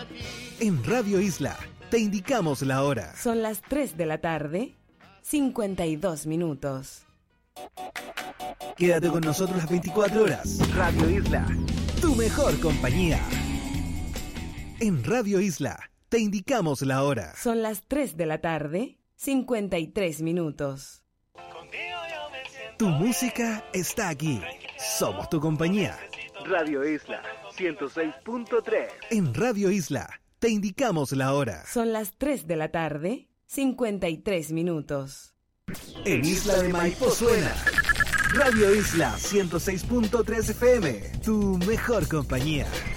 En Radio Isla te indicamos la hora. Son las 3 de la tarde, 52 minutos. Quédate con nosotros las 24 horas. Radio Isla, tu mejor compañía. En Radio Isla te indicamos la hora. Son las 3 de la tarde, 53 minutos. Tu música está aquí. Somos tu compañía. Radio Isla 106.3. En Radio Isla te indicamos la hora. Son las 3 de la tarde, 53 minutos. En Isla de Maipo suena Radio Isla 106.3 FM, tu mejor compañía.